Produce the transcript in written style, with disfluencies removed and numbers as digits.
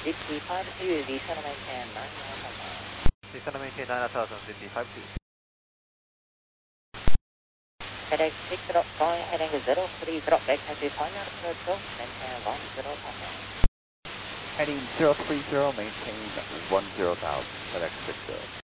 55 descend to maintain 9,000. Descend to maintain 9,000, Cindy 52. Heading 60, going heading 030, back taxi final approach, maintain 10,000. Heading 030, maintain 10,000, FedEx 60.